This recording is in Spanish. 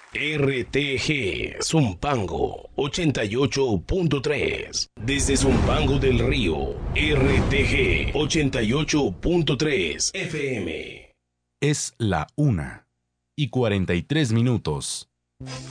RTG Zumpango 88.3. Desde Zumpango del Río, RTG 88.3 FM. Es la 1:43.